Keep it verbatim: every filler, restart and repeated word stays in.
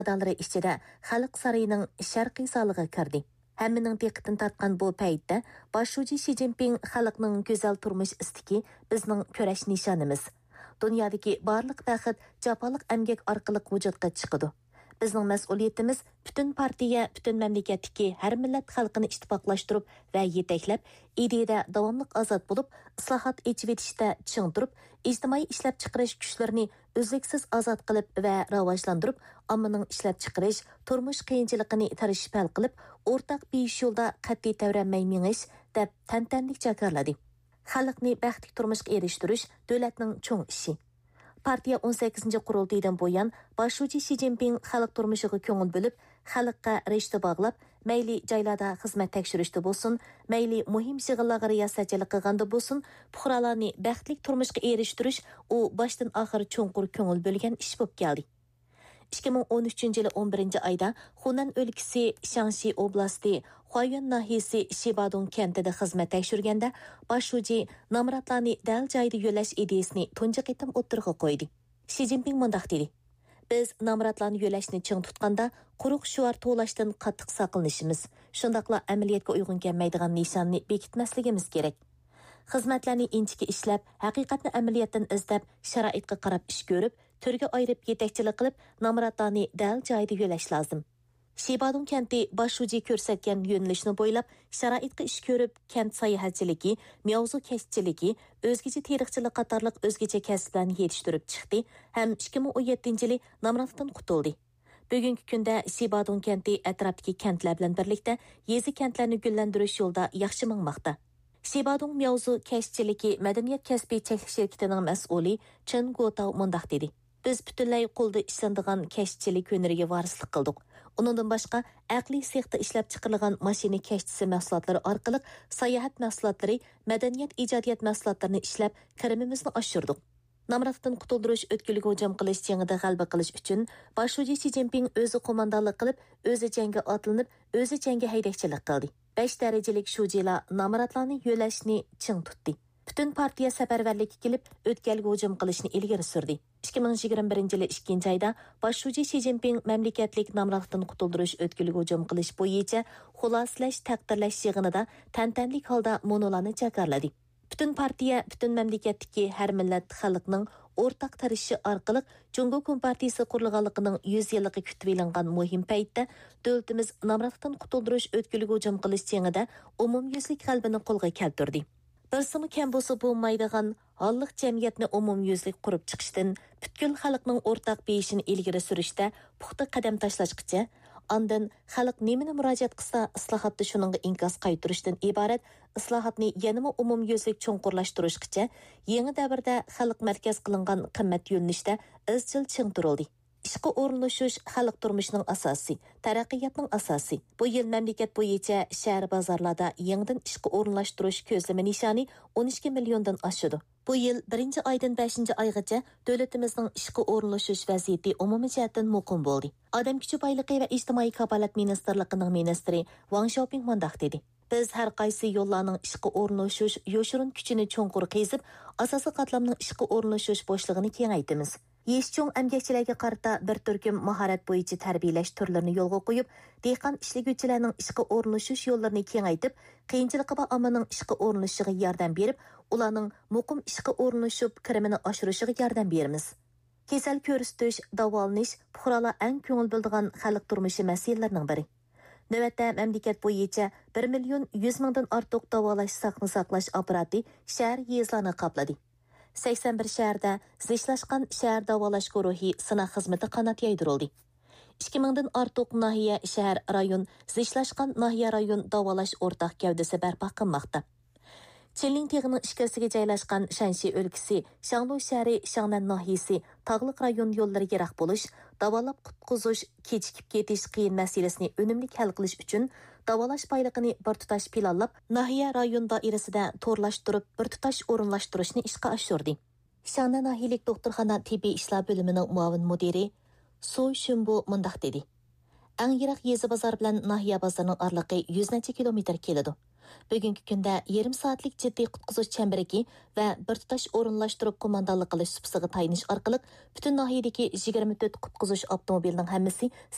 Adalari ichida Xalq saroyining sharqiy zaliga kirdi. Hammaning diqqatini tortgan bu paytda boshlovchi Xi Jinping xalqning go'zal turmush istiki bizning kurash nishonimiz. Dunyodagi barliq baxt jafoliq emgak orqali vujudga chiqadi. Bizning mas'uliyatimiz butun partiya, butun mamlakatdagi har millat xalqini ittifoqlashtirib va yetaklab, ideyada davomli ozod bo'lib, islohot echib etishda ching turib, ijtimoiy ishlab chiqarish kuchlarini uzluksiz ozod qilib va rivojlantirib, ommaning ishlab chiqarish, turmush qiyinchiligini tarishib hal qilib, o'rtaq beyish yo'lda qat'iy tavranmay mingish deb tantanlik jakarladi. Xalqni baxtli turmushga erishtirish davlatning cho'ng ishi. Partiya o'n sakkizinchi qurultaydan bo'yan boshlovchi Xi Jinping xalq turmushiga ko'ngil bo'lib, xalqqa rishta bog'lab, mayli joylarda xizmat tekshirishda bo'lsin, mayli muhim shig'illarga riyosatchilik qilganda bo'lsin, fuqarolarni baxtli turmushga erishtirish u boshdan oxir cho'nqur ko'ngil bo'lgan ish bo'lib keldi. ikki ming o'n uchinchi yil o'n birinchi oyda Hunan o'lkasi Shanxi oblasti Huayuan nahiyasi Shibadong kentida xizmat tekshirganda boshlovchi namratlarni dal joyida yo'lash ideyasini tunji qitim o'ttirg'a qo'ydi. Xi Jinping mundaq dedi: "Biz namratlarni yo'lashni ching tutganda quruq shuar to'lashdan qattiq saqlanishimiz, shundaqla amaliyotga uyg'un kelmaydigan nishonni bekitmasligimiz kerak. Xizmatlarni inchiki ishlab, haqiqatni amaliyotdan izlab, sharoitga qarab ish ko'rib, turga ayirib yetakchilik qilib, namratlarni dal joyida yo'lash lozim." Shibadong kenti boshlovchi ko'rsatgan yo'nalishni bo'ylab sharoitga ish ko'rib, kent sayohatchiligi, mavzu kasbchiligi, o'zgacha teriqchilik qatorliq o'zgacha kasblarni yetishtirib chiqdi, ham ikki ming o'n yettinchi yili namratdan qutuldi. Bugungi kunda Shibadong kenti atrofdagi kentlar bilan birlikda yezi kentlarni gullantirish yo'lida yaxshi mingmoqda. Shibadong mavzu kasbchiligi madaniyat kasbiy cheklik shirkatining mas'uli Chen Guotao mundaq dedi: "Biz butunlay qo'lda ishlanadigan kasbchilik hunariga varislik qildik. Uningdan boshqa aqliy sexda ishlab chiqarilgan mashina kasbchisi mahsulotlari orqali sayohat mahsulotlari, madaniyat ijodiyat mahsulotlarini ishlab kirimimizni oshirdik." Namratdan qutuldirish o'tkilga hujum qilish jangida g'alaba qilish uchun boshlovchi Xi Jinping o'zi qo'mondonlik qilib, o'zi jangga otilinib, o'zi jangga haydakchilik qildi. besh darajalik shujilar namratlarni yo'lashni ching tutdi. Butun partiya safarbarlikka kelib, o'tkalga hujum qilishni ilgari surdi. ikki ming yigirma birinchi yil ikkinchi oyda boshlovchi Xi Jinping mamlakatlik namratdan qutuldirish o'tkilga hujum qilish bo'yicha xuloslash taqdirlash yig'inida tantanlik holda monolarni jakarladi. Butun partiya, butun mamlakatdagi har millat xalqning o'rtaq tirishi orqali Jungo Kompartiyasi qurilganligining yuz yilligi kutib olingan muhim paytda davlatimiz namratdan qutuldirish o'tkilga hujum qilish jangida umumyuzlik g'alabani qo'lga keltirdi. Birsimi kam bo'lsa bo'lmaydigan holliq jamiyatni umumyuzlik qurib chiqishdan butkul xalqning o'rtaq beyishini ilgari surishda puxta qadam tashlashgacha, ondan xalq nimani murojaat qilsa islohotni shuningga inkos qaytirishdan iborat islohotni yanama umumyuzlik cho'nqurlashtirishgacha yangi davrda xalq markaz qilingan qimmat yo'nalishda izchil ching turildi. Ishqa o'rinlashish xalq turmushining asosi, taraqqiyotning asosi. Bu yil mamlakat bo'yicha shahar bozorlarda yangidan ishqa o'rinlashtirish ko'zlama nishoni o'n ikki milliondan oshadi. Bu yil birinchi oydan beshinchi oygacha davlatimizning ishqa o'rinlashish vaziyati umumiy jihatdan muqim bo'ldi. Odam kuchi boyligi va ijtimoiy kafolat ministrligining ministri Wang Xiaoping mundaq dedi: "Biz har qaysi yo'llarning ishqa o'rinlashish yoshirin kuchini cho'nqur qezib, asosiy qatlamning ishqa o'rinlashish bo'shlig'ini kengaytimiz. Yeshcho'ng emgakchilarga qarata bir turkum mahorat bo'yicha tarbiyalash turlarini yo'lga qo'yib, dehqon ishliguvchilarning ishqa o'rinlashish yo'llarini kengaytib, qiyinchiligi bor ommaning ishqa o'rinlashishiga yordam berib, ularning muqim ishqa o'rinlashib kirimini oshirishiga yordam beramiz. Kasal ko'rsatish, davolanish fuqarolar eng ko'ngil bildigan xalq turmushi masalalarining biri. Navbatda mamlakat bo'yicha bir million yuz mingdan ortiq davolash saqni saqlash apparati shahar yezlarni qopladi. sakson bir shaharda zichlashgan shahar davolash guruhi sinaq xizmati qanot yaydirildi. ikki mingdan ortiq nahiya, shahar, rayon, zichlashgan nahiya rayon davolash o'rtaq gavdasi barpo qilmoqda. Chinling teg'ining ichkarisiga joylashgan Shanxi o'lkasi, Shanglu shahri, Shangnan nahiyasi, tog'liq rayon yo'llari yiroq bo'lish, davolab qutqizish, kechikib ketish qiyin masalasini unumli hal qilish uchun davolash payligini bir tutash planlab, nahiya rayon doirasida to'rlashtirib, bir tutash o'rinlashtirishni ishga oshirdi. Shangnan nahiyalik doktorxona tibbiy ishlar bo'limining muavin mudiri Su Shunbu mundaq dedi: "Eng yiroq yezi bozor bilan nahiya bozorining oraliqi yuz necha kilometr keladi. Bugungi kunda yarim soatlik jiddiy qutqizish chambaragi va bir tutash o'rinlashtirib qo'mondonlik qilish supsiga tayinish orqali butun nahiyadagi yigirma to'rt qutqizish avtomobilining hammasi